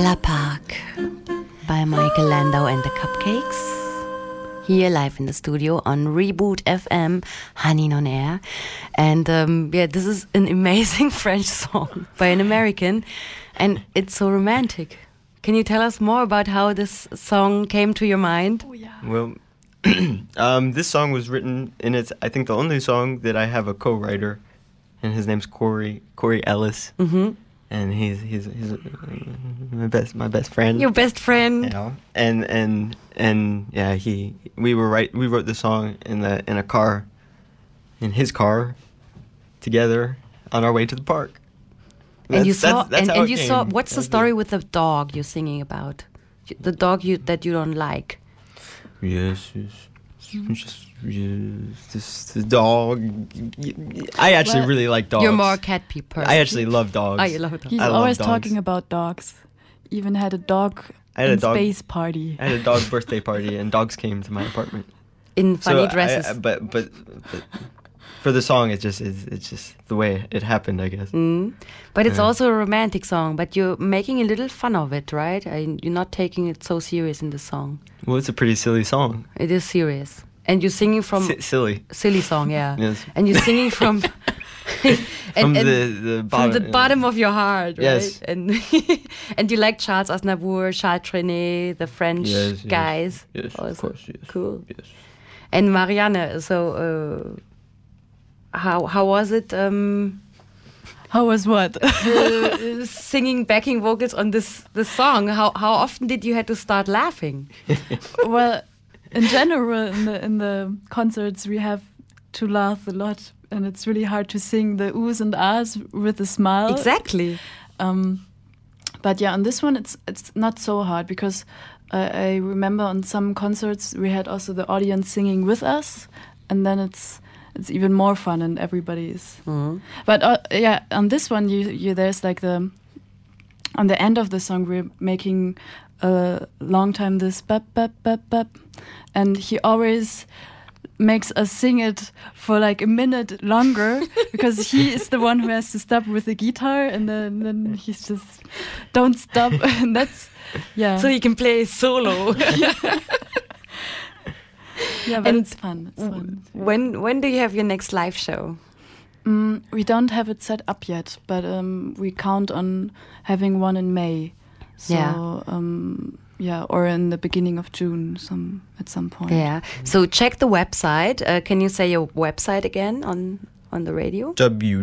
Ella Park by Michael Landau and the Cupcakes. Here live in the studio on Reboot FM, Hanin on Air. And this is an amazing French song by an American. And it's so romantic. Can you tell us more about how this song came to your mind? Oh, yeah. Well, this song was written, and it's, I think, the only song that I have a co-writer, and his name's Corey Ellis. Mm-hmm. And he's my best friend. Your best friend. You know? And yeah, we wrote the song in a car, in his car, together on our way to the park. And you saw came. What's the story with the dog you're singing about? The dog that you don't like. Yes. Just the dog. I actually really like dogs. You're more a cat person. I actually love dogs. Oh, you love dogs. He's always talking about dogs. Even had a dog space party. I had a dog birthday party, and dogs came to my apartment in funny dresses. But for the song, it's just the way it happened, I guess. But it's also a romantic song. But you're making a little fun of it, right? You're not taking it so serious in the song. Well, it's a pretty silly song. It is serious. And you're singing from... Silly song, yeah. Yes. And you're singing from... from the bottom of your heart, right? Yes. And you like Charles Aznavour, Charles Trenet, the French guys. Yes, of course, yes. Cool. Yes. And Marianne, so how was it... How was what? Singing backing vocals on this song. How often did you have to start laughing? Well, in general, in the concerts, we have to laugh a lot, and it's really hard to sing the oohs and ahs with a smile. Exactly. But yeah, on this one, it's not so hard because I remember on some concerts we had also the audience singing with us, and then it's even more fun and everybody is. Mm-hmm. But yeah, on this one, you there's like on the end of the song we're making a long time this bap bap bap bap, and he always makes us sing it for like a minute longer because he is the one who has to stop with the guitar, and then he's just don't stop, and that's so he can play solo. Yeah, but it's fun. It's fun. When do you have your next live show? We don't have it set up yet, but we count on having one in May. So, or in the beginning of June, at some point. Yeah. So check the website. Can you say your website again on the radio?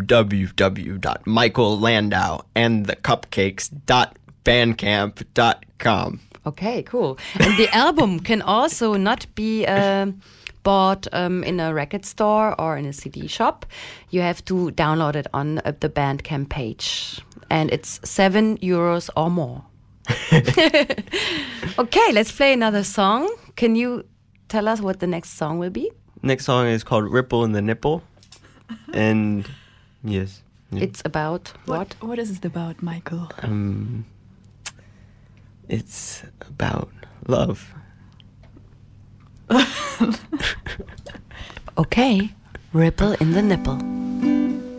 www.michaellandauandthecupcakes.bandcamp.com. Okay, cool. And the album can also not be bought in a record store or in a CD shop. You have to download it on the Bandcamp page. And it's €7 or more. Okay, let's play another song. Can you tell us what the next song will be? Next song is called Ripple in the Nipple. And yes. It's about what? What is it about, Michael? It's about love. Okay, Ripple in the Nipple.